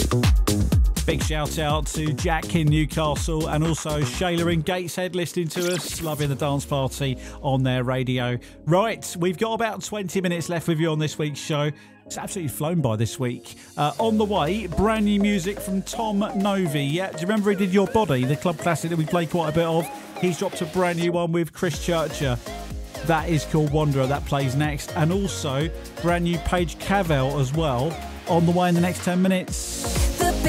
Big shout out to Jack in Newcastle and also Shayla in Gateshead listening to us, loving the dance party on their radio. Right, we've got about 20 minutes left with you on this week's show. It's absolutely flown by this week. On the way, brand new music from Tom Novi. Yeah, do you remember he did Your Body, the club classic that we played quite a bit of? He's dropped a brand new one with Chris Churcher. That is called Wanderer. That plays next. And also, brand new Paige Cavell as well on the way in the next 10 minutes.